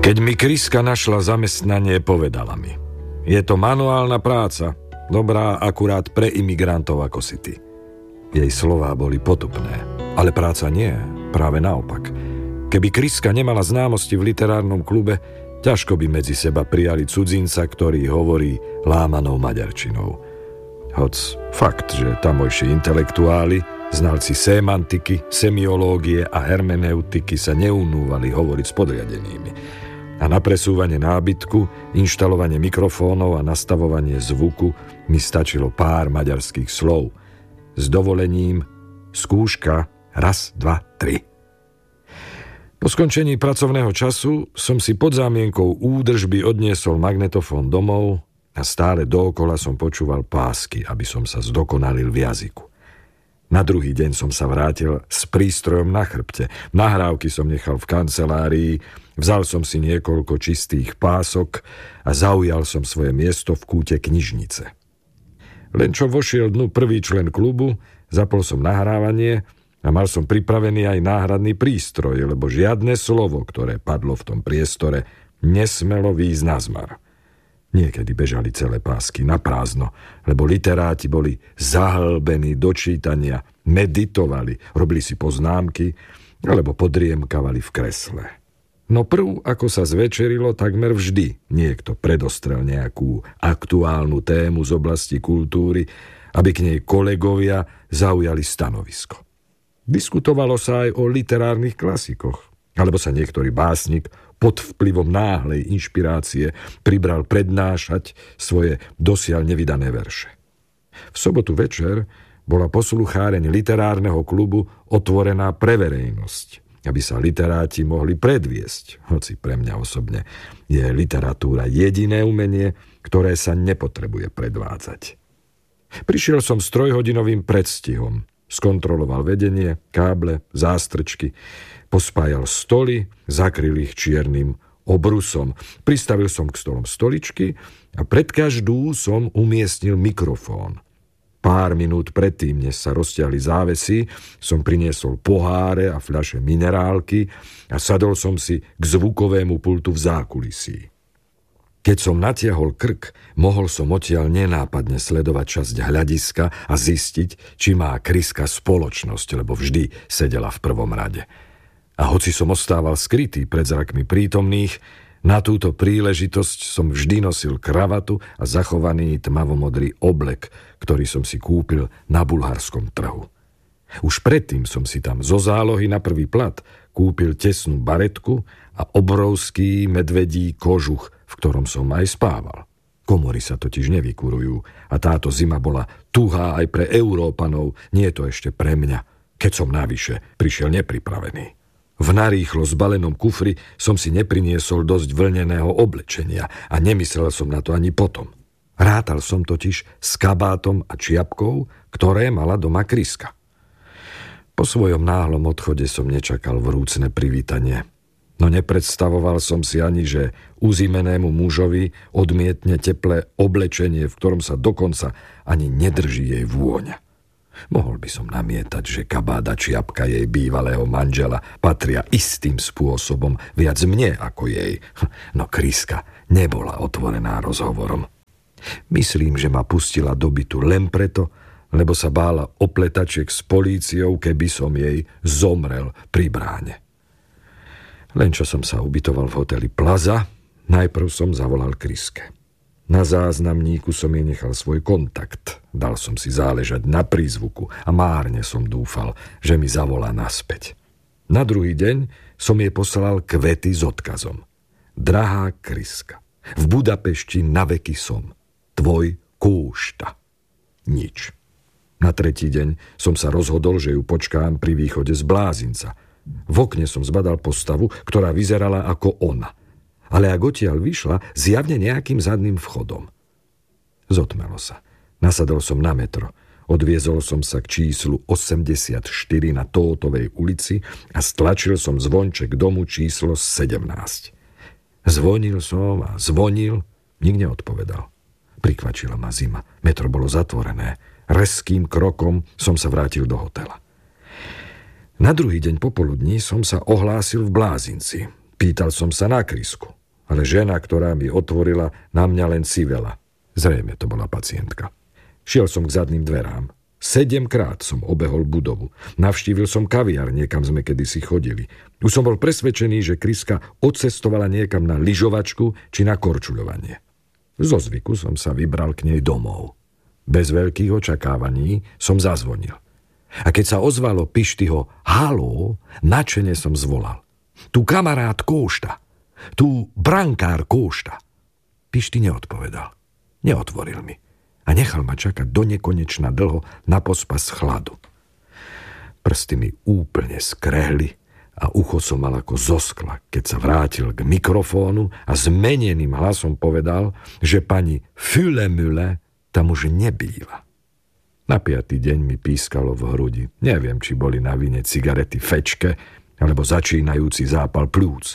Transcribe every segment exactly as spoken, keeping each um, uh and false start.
Keď mi Kryska našla zamestnanie, povedala mi: je to manuálna práca, dobrá akurát pre imigrantov ako si ty. Jej slová boli potupné, ale práca nie, práve naopak. Keby Kryska nemala známosti v literárnom klube, ťažko by medzi seba prijali cudzinca, ktorý hovorí lámanou maďarčinou. Hoc fakt, že tamojší intelektuáli, znalci semantiky, semiológie a hermeneutiky sa neunúvali hovoriť s podriadenými. A na presúvanie nábytku, inštalovanie mikrofónov a nastavovanie zvuku mi stačilo pár maďarských slov. S dovolením, skúška, raz, dva, tri. Po skončení pracovného času som si pod zámienkou údržby odniesol magnetofón domov a stále dookola som počúval pásky, aby som sa zdokonalil v jazyku. Na druhý deň som sa vrátil s prístrojom na chrbte. Nahrávky som nechal v kancelárii, vzal som si niekoľko čistých pások a zaujal som svoje miesto v kúte knižnice. Len čo vošiel dnu prvý člen klubu, zapol som nahrávanie a mal som pripravený aj náhradný prístroj, lebo žiadne slovo, ktoré padlo v tom priestore, nesmelo výjsť na zmar. Niekedy bežali celé pásky na prázdno, lebo literáti boli zahlbení do čítania, meditovali, robili si poznámky alebo podriemkavali v kresle. No prv, ako sa zvečerilo, takmer vždy niekto predostrel nejakú aktuálnu tému z oblasti kultúry, aby k nej kolegovia zaujali stanovisko. Diskutovalo sa aj o literárnych klasikoch, alebo sa niektorý básnik pod vplyvom náhlej inšpirácie pribral prednášať svoje dosiaľ nevydané verše. V sobotu večer bola poslucháreň literárneho klubu otvorená pre verejnosť, aby sa literáti mohli predviesť, hoci pre mňa osobne je literatúra jediné umenie, ktoré sa nepotrebuje predvádzať. Prišiel som s trojhodinovým predstihom, skontroloval vedenie, káble, zástrčky, pospájal stoly, zakryl ich čiernym obrusom. Pristavil som k stolom stoličky a pred každú som umiestnil mikrofón. Pár minút predtým, než sa roztiahli závesy, som priniesol poháre a fľaše minerálky a sadol som si k zvukovému pultu v zákulisí. Keď som natiahol krk, mohol som odtiaľ nenápadne sledovať časť hľadiska a zistiť, či má Kryska spoločnosť, lebo vždy sedela v prvom rade. A hoci som ostával skrytý pred zrakmi prítomných, na túto príležitosť som vždy nosil kravatu a zachovaný tmavomodrý oblek, ktorý som si kúpil na bulharskom trhu. Už predtým som si tam zo zálohy na prvý plat kúpil tesnú baretku a obrovský medvedí kožuch, v ktorom som aj spával. Komory sa totiž nevykurujú a táto zima bola tuhá aj pre Európanov, nie je to ešte pre mňa, keď som navyše prišiel nepripravený. V narýchlo zbalenom kufri som si nepriniesol dosť vlneného oblečenia a nemyslel som na to ani potom. Rátal som totiž s kabátom a čiapkou, ktoré mala doma Kryska. Po svojom náhlom odchode som nečakal vrúcne privítanie, no nepredstavoval som si ani, že uzimenému mužovi odmietne teplé oblečenie, v ktorom sa dokonca ani nedrží jej vôňa. Mohol by som namietať, že kabáda čiapka jej bývalého manžela patria istým spôsobom viac mne ako jej. No Kryska nebola otvorená rozhovorom. Myslím, že ma pustila do bytu len preto, lebo sa bála opletačiek s políciou, keby som jej zomrel pri bráne. Len čo som sa ubytoval v hoteli Plaza, najprv som zavolal Kryske. Na záznamníku som jej nechal svoj kontakt. Dal som si záležať na prízvuku a márne som dúfal, že mi zavolá naspäť. Na druhý deň som jej poslal kvety s odkazom. Drahá Kryska, v Budapešti naveky som. Tvoj Kúšta. Nič. Na tretí deň som sa rozhodol, že ju počkám pri východe z Blázinca. V okne som zbadal postavu, ktorá vyzerala ako ona. Ale ak odtiaľ vyšla, zjavne nejakým zadným vchodom. Zotmelo sa. Nasadol som na metro. Odviezol som sa k číslu osemdesiatštyri na Tótovej ulici a stlačil som zvonček domu číslo sedemnásť. Zvonil som a zvonil, nik neodpovedal. Prikvačila ma zima. Metro bolo zatvorené. Rezkým krokom som sa vrátil do hotela. Na druhý deň popoludní som sa ohlásil v Blázinci. Pýtal som sa na Krysku. ale žena, ktorá mi otvorila, na mňa len civela. Zrejme to bola pacientka. Šiel som k zadným dverám. Sedemkrát som obehol budovu. Navštívil som kaviár, niekam sme kedysi chodili. Už som bol presvedčený, že Kriska odcestovala niekam na lyžovačku či na korčuľovanie. Zo zvyku som sa vybral k nej domov. Bez veľkých očakávaní som zazvonil. A keď sa ozvalo Pištyho haló, nadšene som zvolal. Tu kamarát Kóšta, tu brankár Kóšta. Pišty neodpovedal. Neotvoril mi. A nechal ma čakať do nekonečna dlho na pospas chladu. Prsty mi úplne skrehli a ucho som mal ako zo skla, keď sa vrátil k mikrofónu a zmeneným hlasom povedal, že pani Fülemülle tam už nebýva. Na piatý deň mi pískalo v hrudi. Neviem, či boli na vine cigarety Fečke alebo začínajúci zápal pľúc.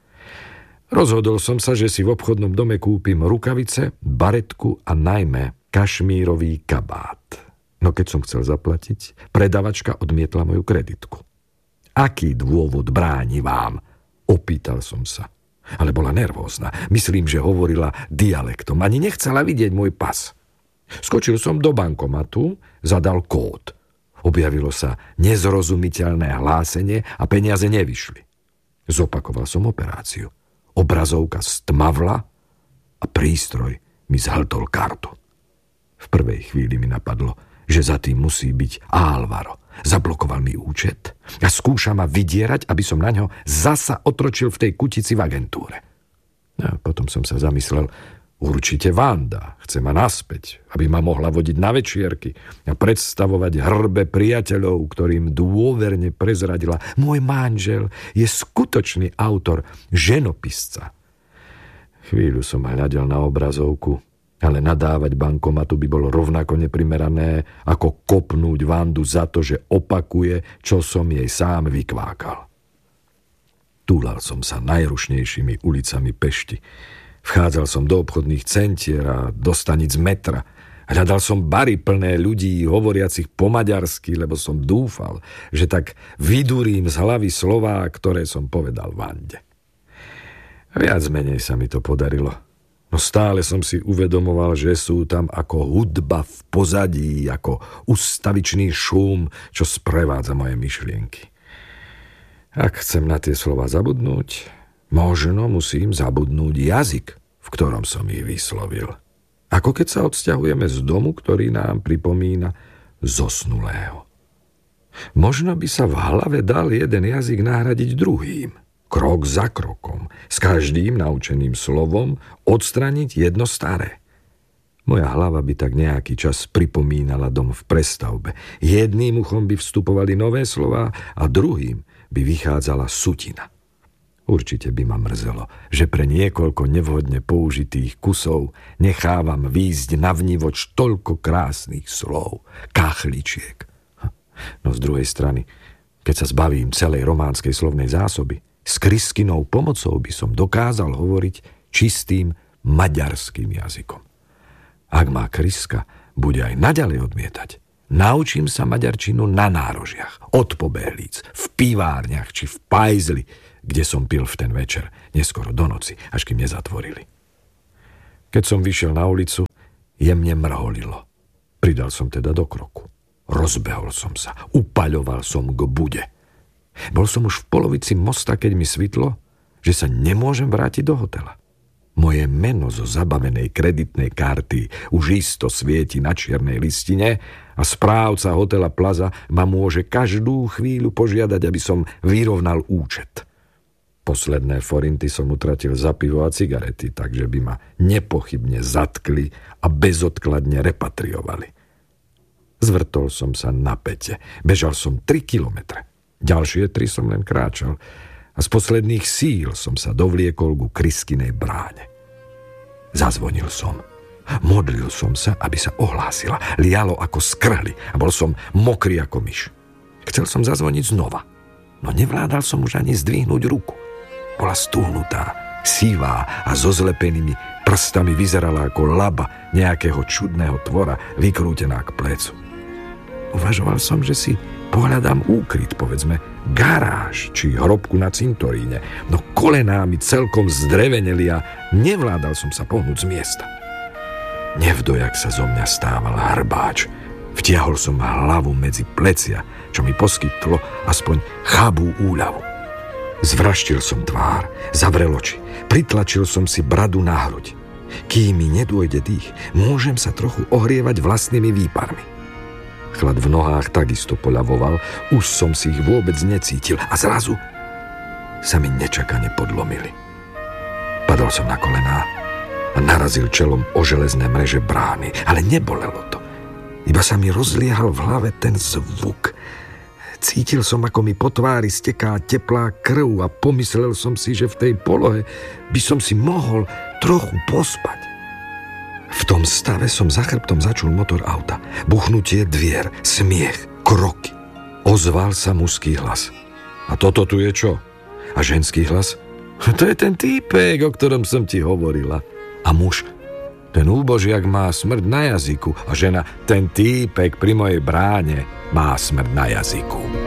Rozhodol som sa, že si v obchodnom dome kúpim rukavice, baretku a najmä kašmírový kabát. No keď som chcel zaplatiť, predavačka odmietla moju kreditku. Aký dôvod bráni vám? Opýtal som sa. Ale bola nervózna. Myslím, že hovorila dialektom. Ani nechcela vidieť môj pas. Skočil som do bankomatu, zadal kód. Objavilo sa nezrozumiteľné hlásenie a peniaze nevyšli. Zopakoval som operáciu. Obrazovka stmavla a prístroj mi zhltol kartu. V prvej chvíli mi napadlo, že za tým musí byť Álvaro. Zablokoval mi účet a skúša ma vydierať, aby som na ňo zasa otročil v tej kutici v agentúre. A potom som sa zamyslel, určite Vanda chce ma naspäť, aby ma mohla vodiť na večierky a predstavovať hrbe priateľov, ktorým dôverne prezradila: môj manžel je skutočný autor, ženopisca. Chvíľu som hľadel na obrazovku, ale nadávať bankomatu by bolo rovnako neprimerané, ako kopnúť Vandu za to, že opakuje, čo som jej sám vykvákal. Túlal som sa najrušnejšími ulicami Pešti. Vchádzal som do obchodných centier a do staníc metra. Hľadal som bary plné ľudí, hovoriacich po maďarsky, lebo som dúfal, že tak vydurím z hlavy slová, ktoré som povedal Vande. Viac menej sa mi to podarilo. No stále som si uvedomoval, že sú tam ako hudba v pozadí, ako ustavičný šum, čo sprevádza moje myšlienky. Ak chcem na tie slova zabudnúť, možno musím zabudnúť jazyk, v ktorom som ich vyslovil. Ako keď sa odsťahujeme z domu, ktorý nám pripomína zosnulého. Možno by sa v hlave dal jeden jazyk nahradiť druhým. Krok za krokom, s každým naučeným slovom odstraniť jedno staré. Moja hlava by tak nejaký čas pripomínala dom v prestavbe. Jedným uchom by vstupovali nové slová a druhým by vychádzala sutina. Určite by ma mrzelo, že pre niekoľko nevhodne použitých kusov nechávam výjsť navnívoč toľko krásnych slov, kachličiek. No z druhej strany, keď sa zbavím celej románskej slovnej zásoby, s Kriskinou pomocou by som dokázal hovoriť čistým maďarským jazykom. Ak má Kriska bude aj naďalej odmietať, naučím sa maďarčinu na nárožiach, od Pobehlíc, v pivárniach či v Pajzli, kde som pil v ten večer, neskoro do noci, až kým nezatvorili. Keď som vyšiel na ulicu, jemne mrholilo. Pridal som teda do kroku. Rozbehol som sa, upaľoval som k bude. Bol som už v polovici mosta, keď mi svitlo, že sa nemôžem vrátiť do hotela. Moje meno zo zabavenej kreditnej karty už isto svieti na čiernej listine a správca hotela Plaza ma môže každú chvíľu požiadať, aby som vyrovnal účet. Posledné forinty som utratil za pivo a cigarety, takže by ma nepochybne zatkli a bezodkladne repatriovali. Zvrtol som sa na päte. Bežal som tri kilometre. Ďalšie tri som len kráčal a z posledných síl som sa dovliekol ku Kriskinej bráne. Zazvonil som. Modlil som sa, aby sa ohlásila. Lialo ako z krhly a bol som mokrý ako myš. Chcel som zazvoniť znova, no nevládal som už ani zdvihnúť ruku. Bola stúhnutá, sivá a so zlepenými prstami vyzerala ako laba nejakého čudného tvora vykrútená k plecu. Uvažoval som, že si pohľadám úkryt, povedzme, garáž či hrobku na cintoríne, no kolená mi celkom zdreveneli a nevládal som sa pohnúť z miesta. Nevdojak sa zo mňa stával hrbáč. Vtiahol som hlavu medzi plecia, čo mi poskytlo aspoň chabú úľavu. Zvraštil som tvár, zavrel oči, pritlačil som si bradu na hruď. Kým mi nedôjde dých, môžem sa trochu ohrievať vlastnými výparmi. Chlad v nohách takisto poľavoval, už som si ich vôbec necítil a zrazu sa mi nečakane podlomili. Padol som na kolená a narazil čelom o železné mreže brány, ale nebolelo to. Iba sa mi rozliehal v hlave ten zvuk. Cítil som, ako mi po tvári steká teplá krv a pomyslel som si, že v tej polohe by som si mohol trochu pospať. V tom stave som za chrbtom začul motor auta. Buchnutie dvier, smiech, kroky. Ozval sa mužský hlas. A toto tu je čo? A ženský hlas? To je ten týpek, o ktorom som ti hovorila. A muž? Ten úbožiak má smrť na jazyku. A žena? Ten týpek pri mojej bráne má smrť na jazyku.